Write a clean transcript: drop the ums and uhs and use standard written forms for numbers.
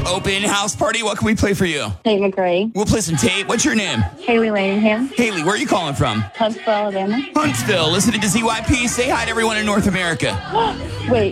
open house party. What can we play for you? Tate McRae. We'll play some Tate. What's your name? Haley Lanningham. Haley, where are you calling from? Huntsville, Alabama. Huntsville. Listening to ZYP. Say hi to everyone in North America. Wait.